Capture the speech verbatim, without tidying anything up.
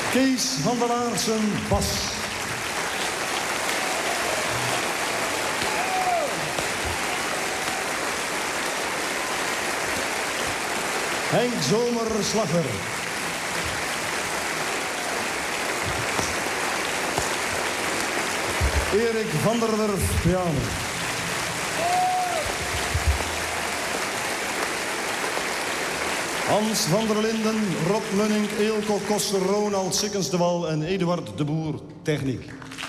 Kees van der Laarsen, bas. Henk Zomer, slagger. Erik van der Werf, piano. Hans van der Linden, Rob Munning, Eelco Koster, Ronald Sikkens de Wal en Eduard de Boer, techniek.